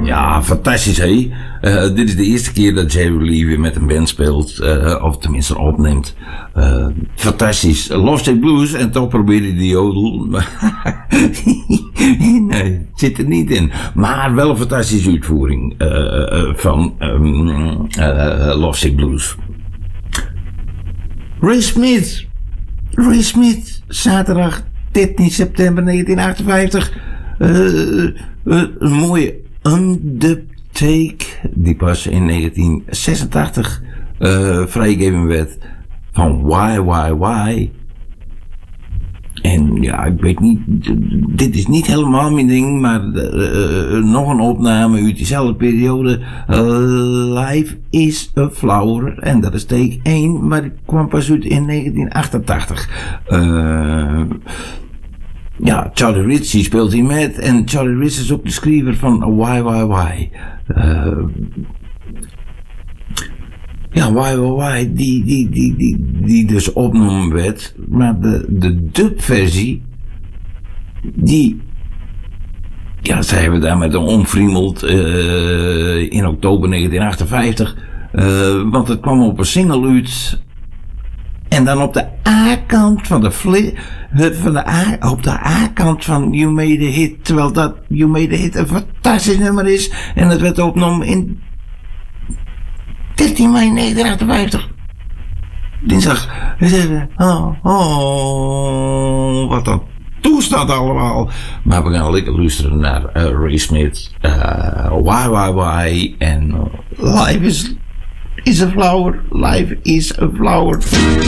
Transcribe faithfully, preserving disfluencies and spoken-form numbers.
Ja, fantastisch, hé. Uh, dit is de eerste keer dat Jerry Lee weer met een band speelt. Uh, of tenminste opneemt. Uh, fantastisch. Lovesick Blues. En toch probeerde hij de jodel. Nee, het zit er niet in. Maar wel een fantastische uitvoering. Uh, uh, van um, uh, Lovesick Blues. Ray Smith. Ray Smith. Zaterdag dertien september negentien achtenvijftig. Uh, uh, een mooie Undubtake. Die pas in negentien zesentachtig uh, vrijgegeven werd. Van Why, Why, Why. En ja, ik weet niet, dit is niet helemaal mijn ding, maar uh, uh, nog een opname uit diezelfde periode. Uh, Life is a Flower. En dat is take één, maar die kwam pas uit in negentien achtentachtig. Uh, ja, Charlie Rich speelt hier met. En Charlie Rich is ook de schrijver van Why, Why, Why. Uh, Ja, Why, Why, Why, die, die, die, die, die dus opgenomen werd. Maar de, de dubversie, die, ja, ze hebben daar met een omfriemeld uh, in oktober negentien achtenvijftig. Uh, want het kwam op een single uit. En dan op de A-kant van de fli- van de A, op de A-kant van You Made a Hit. Terwijl dat You Made a Hit een fantastisch nummer is. En het werd opgenomen in dertien mei negentien achtenvijftig. Dinsdag. Oh, oh, wat een toestand allemaal. Maar we gaan lekker luisteren naar uh, Ray Smith. Uh, why, why, why. En uh, life is, is a flower. Life is a flower.